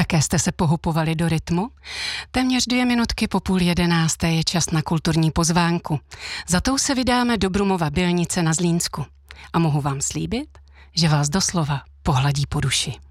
Také jste se pohupovali do rytmu? Téměř 2 minutky po 10:30 je čas na kulturní pozvánku. Za tou se vydáme do Brumova Bylnice na Zlínsku. A mohu vám slíbit, že vás doslova pohladí po duši.